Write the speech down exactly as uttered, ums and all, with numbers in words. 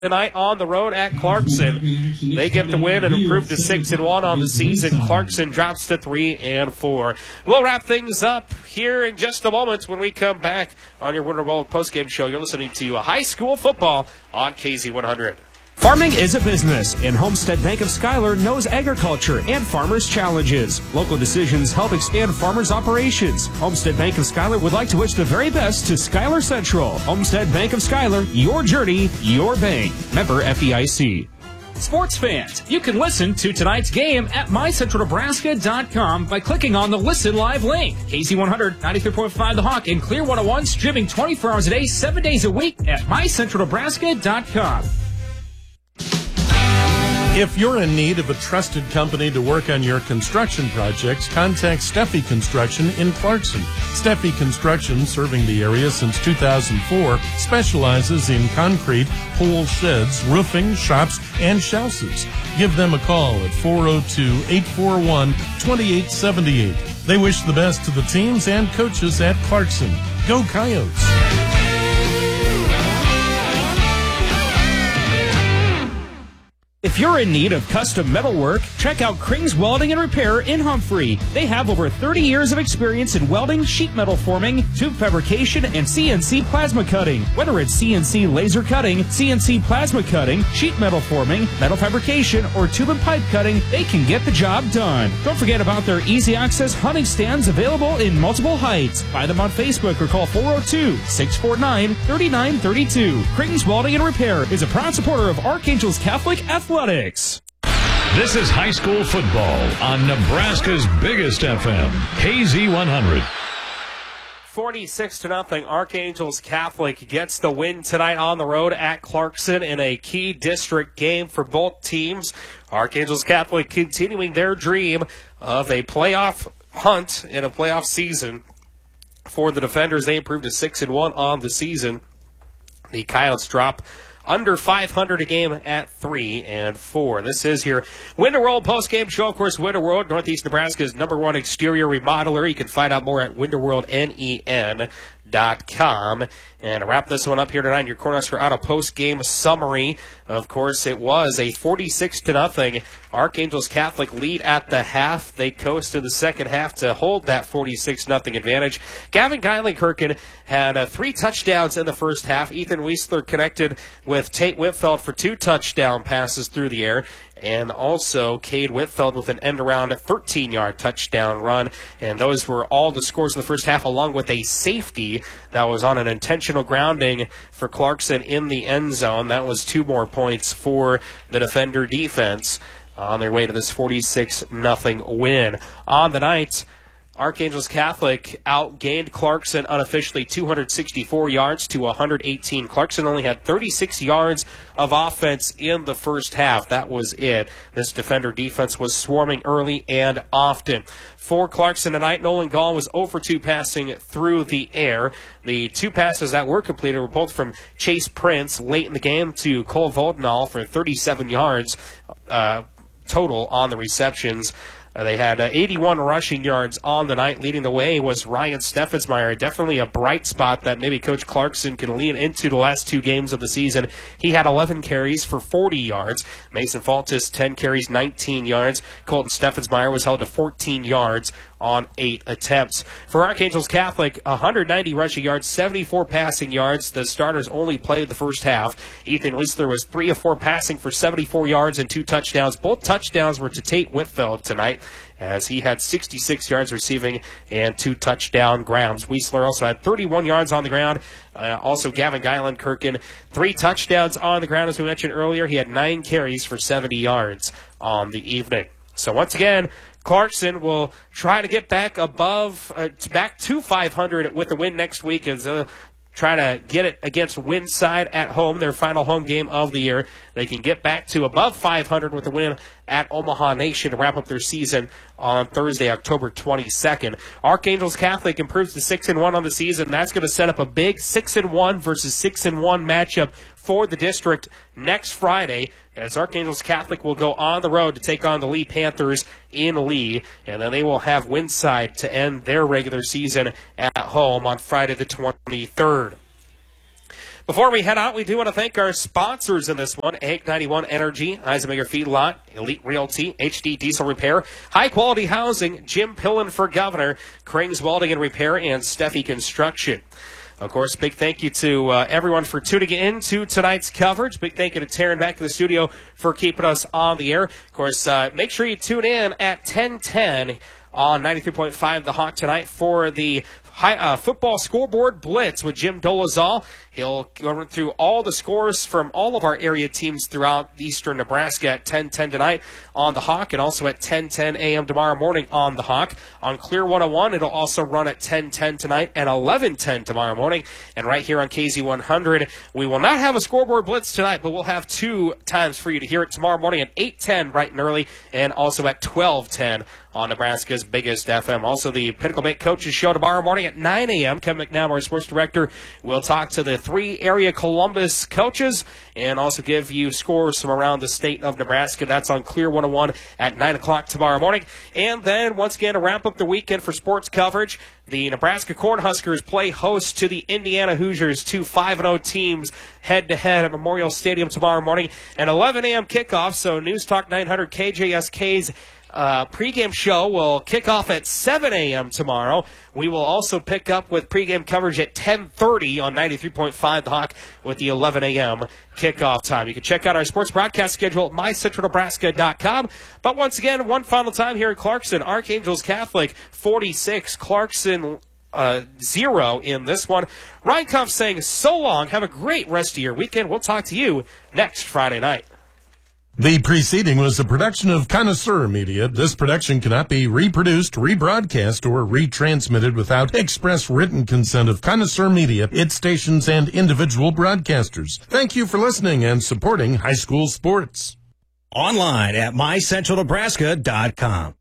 tonight on the road at Clarkson. They get the win and improve to six and one on the season. Clarkson drops to three and four. We'll wrap things up here in just a moment when we come back on your Winter Bowl postgame show. You're listening to high school football on K Z one hundred. Farming is a business, and Homestead Bank of Schuyler knows agriculture and farmers' challenges. Local decisions help expand farmers' operations. Homestead Bank of Schuyler would like to wish the very best to Schuyler Central. Homestead Bank of Schuyler, your journey, your bank. Member F D I C. Sports fans, you can listen to tonight's game at my central nebraska dot com by clicking on the Listen Live link. K Z one hundred, ninety-three point five The Hawk, and Clear one oh one streaming twenty-four hours a day, seven days a week at my central nebraska dot com. If you're in need of a trusted company to work on your construction projects, contact Steffi Construction in Clarkson. Steffi Construction, serving the area since two thousand four, specializes in concrete, pole sheds, roofing, shops, and houses. Give them a call at four oh two, eight four one, two eight seven eight. They wish the best to the teams and coaches at Clarkson. Go Coyotes! If you're in need of custom metalwork, check out Krings Welding and Repair in Humphrey. They have over thirty years of experience in welding, sheet metal forming, tube fabrication, and C N C plasma cutting. Whether it's C N C laser cutting, C N C plasma cutting, sheet metal forming, metal fabrication, or tube and pipe cutting, they can get the job done. Don't forget about their easy access hunting stands available in multiple heights. Find them on Facebook or call four oh two, six four nine, three nine three two. Krings Welding and Repair is a proud supporter of Archangels Catholic Athletics. Athletics. This is high school football on Nebraska's biggest F M, K Z one hundred. forty-six to nothing. Archangels Catholic gets the win tonight on the road at Clarkson in a key district game for both teams. Archangels Catholic continuing their dream of a playoff hunt in a playoff season. For the defenders, they improved to six and one on the season. The Coyotes drop under five hundred a game at three and four. This is your Winter World postgame show. Of course, Winter World, Northeast Nebraska's number one exterior remodeler. You can find out more at winter world nen dot com. And to wrap this one up here tonight, your Cornhusker Auto post-game summary. Of course, it was a forty-six to nothing Archangels Catholic lead at the half. They coast in the second half to hold that forty-six nothing advantage. Gavin Geilenkirchen had uh, three touchdowns in the first half. Ethan Wiesler connected with Tate Whitfeld for two touchdown passes through the air. And also Cade Whitfeld with an end-around thirteen-yard touchdown run. And those were all the scores in the first half, along with a safety that was on an intentional grounding for Clarkson in the end zone. That was two more points for the defender defense on their way to this forty-six nothing win. On the night, Archangels Catholic outgained Clarkson unofficially two hundred sixty-four yards to one hundred eighteen. Clarkson only had thirty-six yards of offense in the first half. That was it. This defender defense was swarming early and often. For Clarkson tonight, Nolan Gall was zero for two passing through the air. The two passes that were completed were both from Chase Prince late in the game to Cole Voldenall for thirty-seven yards uh, total on the receptions. Uh, they had uh, eighty-one rushing yards on the night. Leading the way was Ryan Steffensmeyer. Definitely a bright spot that maybe Coach Clarkson can lean into the last two games of the season. He had eleven carries for forty yards. Mason Faltis, ten carries, nineteen yards. Colton Steffensmeyer was held to fourteen yards on eight attempts. For Archangels Catholic, one hundred ninety rushing yards, seventy-four passing yards. The starters only played the first half. Ethan Wiesler was three of four passing for seventy-four yards and two touchdowns. Both touchdowns were to Tate Whitfeld tonight, as he had sixty-six yards receiving and two touchdown grounds. Wiesler also had thirty-one yards on the ground. Uh, also, Gavin Geilenkirchen, three touchdowns on the ground, as we mentioned earlier. He had nine carries for seventy yards on the evening. So once again, Clarkson will try to get back above, uh, back to five hundred with the win next week as uh, try to get it against Windside at home, their final home game of the year. They can get back to above five hundred with a win at Omaha Nation to wrap up their season on Thursday, October twenty-second. Archangels Catholic improves to six and one on the season. That's going to set up a big six and one versus six and one matchup for the district next Friday, as Archangels Catholic will go on the road to take on the Lee Panthers in Lee, and then they will have Windside to end their regular season at home on Friday the twenty-third. Before we head out, we do want to thank our sponsors in this one: Hank ninety-one Energy, Eisenberger Feedlot, Elite Realty, H D Diesel Repair, High Quality Housing, Jim Pillen for Governor, Krings Welding and Repair, and Steffi Construction. Of course, big thank you to uh, everyone for tuning in to tonight's coverage. Big thank you to Taryn back in the studio for keeping us on the air. Of course, uh, make sure you tune in at ten ten on ninety-three point five The Hawk tonight for the high, uh, football scoreboard blitz with Jim Dolezal. He'll go through all the scores from all of our area teams throughout eastern Nebraska at ten ten tonight on The Hawk, and also at ten ten a.m. tomorrow morning on The Hawk. On Clear one oh one, it'll also run at ten ten tonight and eleven ten tomorrow morning. And right here on K Z one hundred, we will not have a scoreboard blitz tonight, but we'll have two times for you to hear it tomorrow morning at eight ten bright and early, and also at twelve ten on Nebraska's biggest F M. Also, the Pinnacle Bank Coaches Show tomorrow morning at nine a.m. Kevin McNabb, our sports director, will talk to the three area Columbus coaches and also give you scores from around the state of Nebraska. That's on Clear one oh one at nine o'clock tomorrow morning. And then, once again, to wrap up the weekend for sports coverage, the Nebraska Cornhuskers play host to the Indiana Hoosiers, two five and oh teams head-to-head at Memorial Stadium tomorrow morning. An eleven a.m. kickoff, so News Talk nine hundred K J S K's Uh, pregame show will kick off at seven a.m. tomorrow. We will also pick up with pregame coverage at ten thirty on ninety-three point five The Hawk with the eleven a.m. kickoff time. You can check out our sports broadcast schedule at my central nebraska dot com. But once again, one final time here in Clarkson, Archangels Catholic forty-six, Clarkson uh, zero in this one. Ryan Kumpf saying so long. Have a great rest of your weekend. We'll talk to you next Friday night. The preceding was a production of Connoisseur Media. This production cannot be reproduced, rebroadcast, or retransmitted without express written consent of Connoisseur Media, its stations, and individual broadcasters. Thank you for listening and supporting high school sports. Online at my central nebraska dot com.